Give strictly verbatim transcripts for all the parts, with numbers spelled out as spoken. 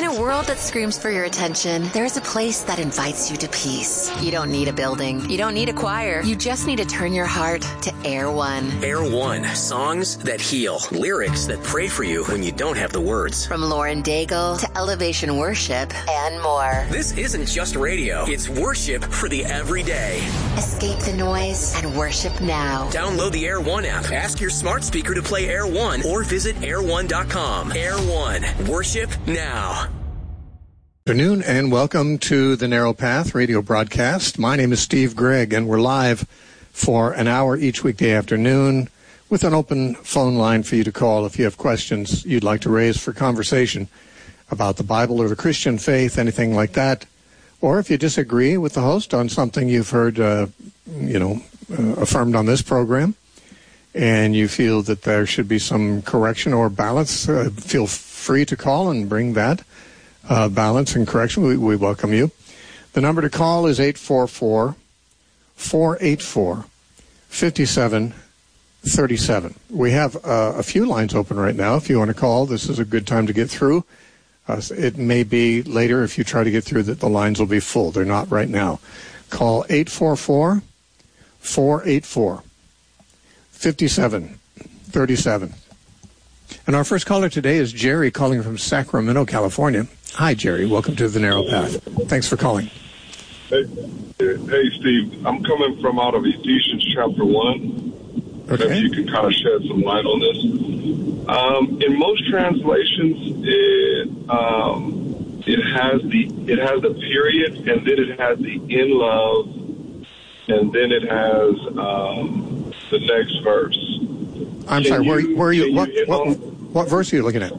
a world that screams for your attention, there's a place that invites you to peace. You don't need a building. You don't need a choir. You just need to turn your heart to Air One. Air One. Songs that heal. Lyrics that pray for you when you don't have the words. From Lauren Daigle to Elevation Worship and more. This isn't just radio. It's worship for the everyday. Escape the noise and worship now. Download the Air One app. Ask your smart speaker to play Air One or visit air one dot com. Air One. Worship now. Good afternoon and welcome to the Narrow Path radio broadcast. My name is Steve Gregg and we're live for an hour each weekday afternoon with an open phone line for you to call if you have questions you'd like to raise for conversation about the Bible or the Christian faith, anything like that. Or if you disagree with the host on something you've heard, uh, you know, uh, affirmed on this program, and you feel that there should be some correction or balance, uh, feel free to call and bring that uh, balance and correction. We, we welcome you. The number to call is eight four four, four eight four, five seven three seven. We have uh, a few lines open right now. If you want to call, this is a good time to get through. Uh, it may be later if you try to get through that the lines will be full. They're not right now. Call eight four four, four eight four, five seven three seven. And our first caller today is Jerry calling from Sacramento, California. Hi, Jerry. Welcome to the Narrow Path. Thanks for calling. Hey, hey, Steve. I'm coming from out of Ephesians chapter one. Okay. Maybe you can kind of shed some light on this. Um, in most translations, it um, it has the it has the period, and then it has the in love, and then it has um, the next verse. I'm can sorry. You, where, where are you? you What, what, what verse are you looking at?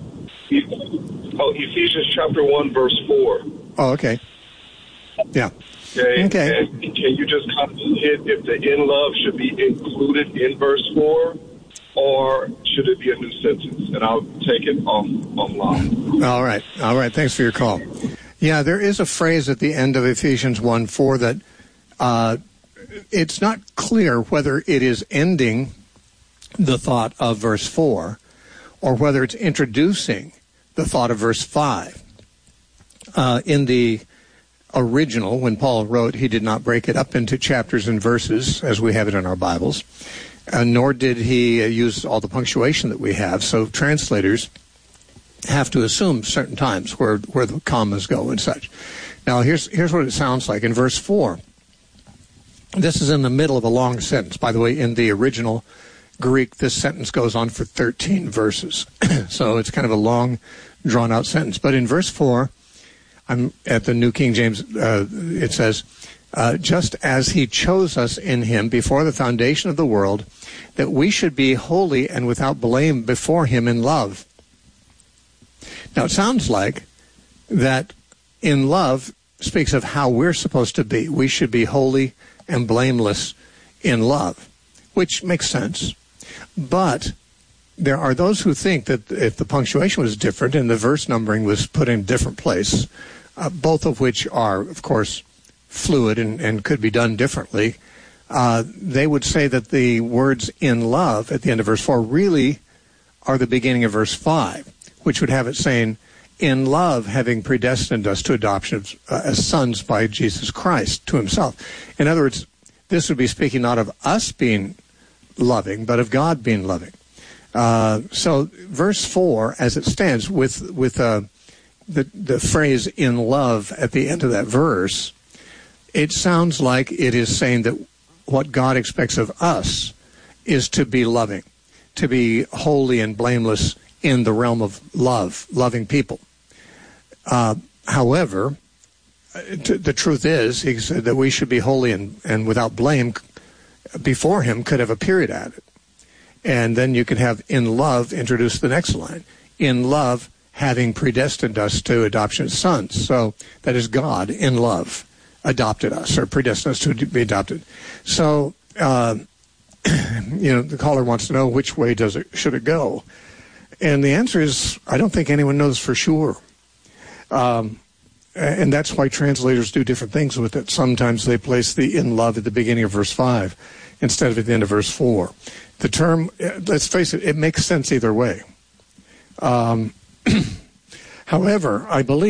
Oh, Ephesians chapter one, verse four. Oh, okay. Yeah. Okay. Okay. And can you just kind of hit if the in love should be included in verse four, or should it be a new sentence? And I'll take it off offline. All right. All right. Thanks for your call. Yeah, there is a phrase at the end of Ephesians one four that uh, it's not clear whether it is ending the thought of verse four or whether it's introducing the thought of verse five. Uh, in the original, when Paul wrote, he did not break it up into chapters and verses as we have it in our Bibles, uh, nor did he uh, use all the punctuation that we have. So translators have to assume certain times where, where the commas go and such. Now, here's, here's what it sounds like. In verse four, this is in the middle of a long sentence. By the way, in the original Greek, this sentence goes on for thirteen verses. So it's kind of a long, drawn-out sentence. But in verse four, I'm at the New King James, uh, it says, uh, just as he chose us in him before the foundation of the world, that we should be holy and without blame before him in love. Now, it sounds like that in love speaks of how we're supposed to be. We should be holy and blameless in love, which makes sense. But there are those who think that if the punctuation was different and the verse numbering was put in a different place, uh, both of which are, of course, fluid and, and could be done differently, uh, they would say that the words in love at the end of verse four really are the beginning of verse five, which would have it saying, in love having predestined us to adoption of, uh, as sons by Jesus Christ to himself. In other words, this would be speaking not of us being loving, but of God being loving. Uh, so verse four, as it stands, with with uh, the the phrase "in love" at the end of that verse, it sounds like it is saying that what God expects of us is to be loving, to be holy and blameless in the realm of love, loving people. Uh, however, t- the truth is, he said that we should be holy and, and without blame before him, could have a period at it. And then you could have in love introduce the next line. In love, having predestined us to adoption as sons. So that is God in love adopted us or predestined us to be adopted. So, uh, you know, the caller wants to know which way does it should it go? And the answer is, I don't think anyone knows for sure. Um, and that's why translators do different things with it. Sometimes they place the in love at the beginning of verse five instead of at the end of verse four. The term, let's face it, it makes sense either way. Um, however, I believe